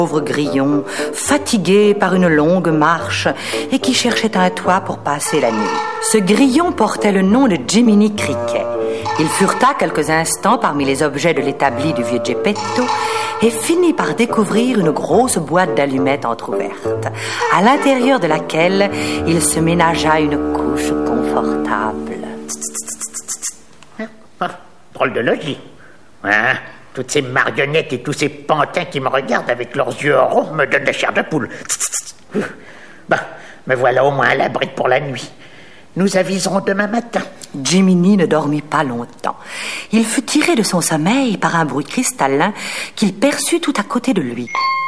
Pauvre grillon, fatigué par une longue marche et qui cherchait un toit pour passer la nuit. Ce grillon portait le nom de Jiminy Cricket. Il fureta quelques instants parmi les objets de l'établi du vieux Geppetto et finit par découvrir une grosse boîte d'allumettes entr'ouverte, à l'intérieur de laquelle il se ménagea une couche confortable. Drôle de logis. Hein? Toutes ces marionnettes et tous ces pantins qui me regardent avec leurs yeux ronds me donnent la chair de poule. Me voilà au moins à l'abri pour la nuit. Nous aviserons demain matin. Jiminy ne dormit pas longtemps. Il fut tiré de son sommeil par un bruit cristallin qu'il perçut tout à côté de lui.